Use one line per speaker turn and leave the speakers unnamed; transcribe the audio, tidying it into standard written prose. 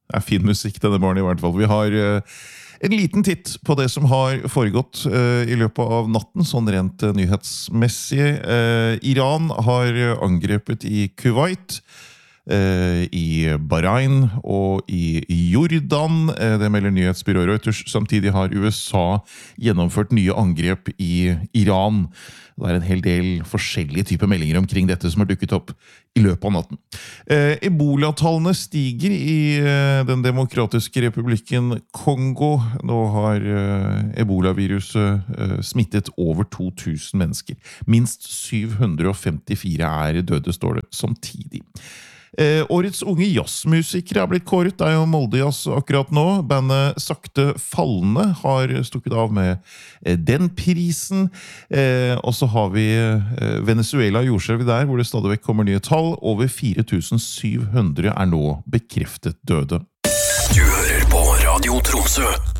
fin musikk denne morgenen i hvert fall. Vi har en liten titt på det som har foregått i løpet av natten, sånn rent nyhetsmessig. Iran har angrepet i Kuwait, i Bahrain og i Jordan. Det melder nyhetsbyrået Reuters. Samtidig har USA gjennomført nye angrep i Iran. Det en hel del forskjellige typer meldinger omkring dette som har dukket opp i løpet av natten. Ebola-tallene stiger i den demokratiske republikken Kongo. Nå har Ebola-viruset smittet over 2000 mennesker. Minst 754 døde, står det samtidig. Årets unge jazzmusikere blitt kåret. Det jo Molde Jazz akkurat nå. Bandet Sakte Fallende har stukket av med den prisen. Og så har vi Venezuela jordskjelv der, hvor det stadig vekk kommer nye tall. Over 4700 nå bekreftet døde.
Du hører på Radio Tromsø.